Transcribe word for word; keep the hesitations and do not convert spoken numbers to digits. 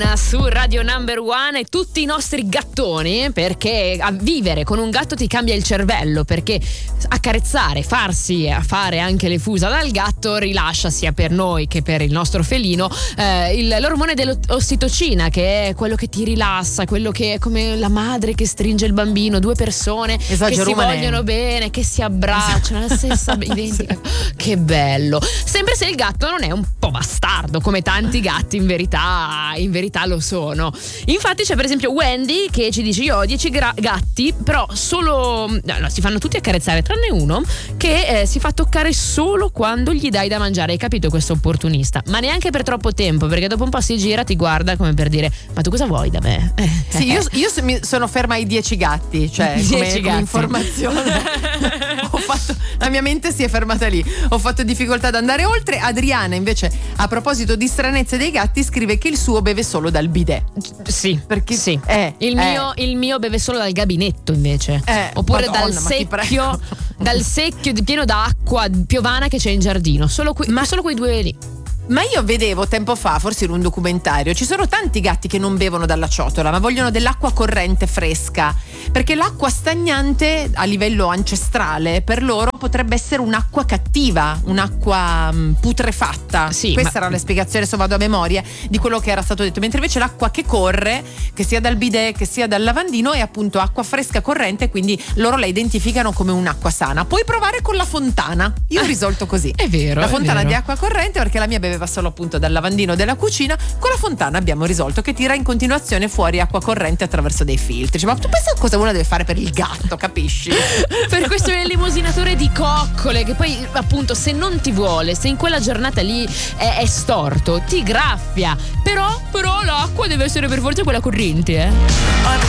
Su Radio Number One e tutti i nostri gattoni, perché a vivere con un gatto ti cambia il cervello, perché accarezzare, farsi fare anche le fusa dal gatto rilascia sia per noi che per il nostro felino eh, il, l'ormone dell'ossitocina, che è quello che ti rilassa, quello che è come la madre che stringe il bambino, due persone Esagero che si umane. vogliono bene, che si abbracciano, la stessa identica. Che bello. Sempre se il gatto non è un po' bastardo, come tanti gatti in verità in verità lo sono. Infatti c'è per esempio Wendy che ci dice: io ho dieci gra- gatti, però solo no, no, si fanno tutti accarezzare tranne uno che eh, si fa toccare solo quando gli dai da mangiare. Hai capito questo opportunista? Ma neanche per troppo tempo, perché dopo un po' si gira, ti guarda come per dire: ma tu cosa vuoi da me? Sì, io, io mi sono ferma ai dieci gatti, cioè dieci come, gatti. come informazione. Ho fatto, la mia mente si è fermata lì, ho fatto difficoltà ad andare oltre. Adriana invece, a proposito di stranezze dei gatti, scrive che il suo beve solo dal bidet. Sì, perché sì. Eh, il, eh. mio, il mio beve solo dal gabinetto invece, Eh, oppure Madonna, dal ma ti secchio, prego. dal secchio di- pieno d'acqua piovana che c'è in giardino. Solo, qui, Ma- solo quei due lì. Ma io vedevo tempo fa, forse in un documentario, ci sono tanti gatti che non bevono dalla ciotola, ma vogliono dell'acqua corrente fresca, perché l'acqua stagnante a livello ancestrale per loro potrebbe essere un'acqua cattiva, un'acqua mh, putrefatta. Sì, Questa ma- era la spiegazione, se vado a memoria, di quello che era stato detto, mentre invece l'acqua che corre, che sia dal bidet che sia dal lavandino, è appunto acqua fresca corrente, quindi loro la identificano come un'acqua sana. Puoi provare con la fontana. Io ho risolto così. È vero, La è fontana vero. di acqua corrente, perché la mia beveva solo appunto dal lavandino della cucina. Con la fontana abbiamo risolto che tira in continuazione fuori acqua corrente attraverso dei filtri. Cioè, ma tu pensa a cosa uno deve fare per il gatto, capisci? Per questo è l'elemosinatore di coccole, che poi appunto se non ti vuole, se in quella giornata lì è, è storto, ti graffia. Però, però l'acqua deve essere per forza quella corrente, eh.